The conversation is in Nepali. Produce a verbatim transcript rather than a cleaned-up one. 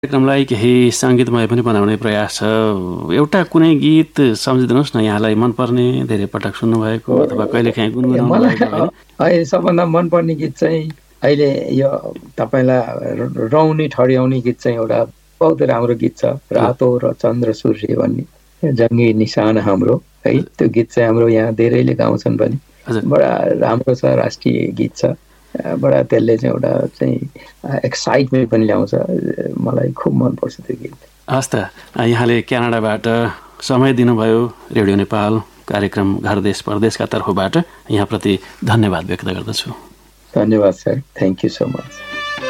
कार्यक्रमलाई केही सङ्गीतमय पनि बनाउने प्रयास छ। एउटा कुनै गीत सम्झिदिनुहोस् न यहाँलाई मनपर्ने, धेरै पटक सुन्नुभएको अथवा कहिलेकाहीँ गुनगुनाउनु भएको होइन? अहिले सबभन्दा मनपर्ने गीत चाहिँ अहिले यो तपाईँलाई रौनी ठड्याउने गीत चाहिँ एउटा बहुत राम्रो गीत छ, रातो र चन्द्र सूर्य भन्ने जङ्गी निशान हाम्रो है। त्यो गीत चाहिँ हाम्रो यहाँ धेरैले गाउँछन् पनि, बडा राम्रो छ, राष्ट्रिय गीत छ, बडा त्यसले चाहिँ एउटा चाहिँ एक्साइटमेन्ट पनि ल्याउँछ। मलाई खुब मनपर्छ त्यो गीत। हस् त, यहाँले क्यानाडाबाट समय दिनुभयो रेडियो नेपाल कार्यक्रम घर देश परदेशका तर्फबाट, यहाँप्रति धन्यवाद व्यक्त गर्दछु। धन्यवाद sir, thank you so much.